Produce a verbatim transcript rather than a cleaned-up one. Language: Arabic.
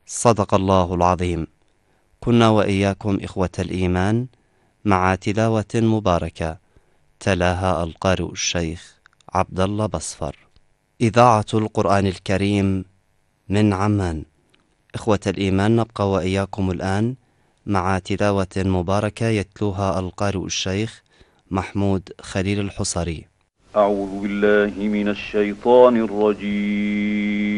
صدق الله العظيم. كنا وإياكم إخوة الإيمان مع تلاوة مباركة تلاها القارئ الشيخ عبد الله بصفر. إذاعة القرآن الكريم من عمان. إخوة الإيمان، نبقى وإياكم الآن مع تلاوة مباركة يتلوها القارئ الشيخ محمود خليل الحصري. أعوذ بالله من الشيطان الرجيم.